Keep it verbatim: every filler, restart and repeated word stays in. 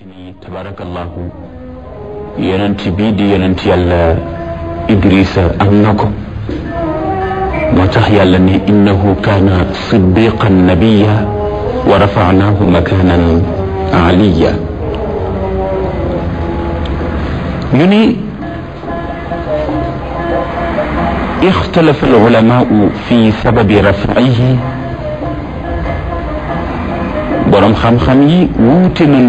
ni tabarakallahu yonent bii di yonent yàlla Idrisa am na ko moo tax yàlla ne innahu kaana siddiqan nabiyya wa rafa'naahu makanan aliyya ñu ni ixtalafa al-ulamaa'u fi sababi raf'ihi borom xam-xam yi wuute nañu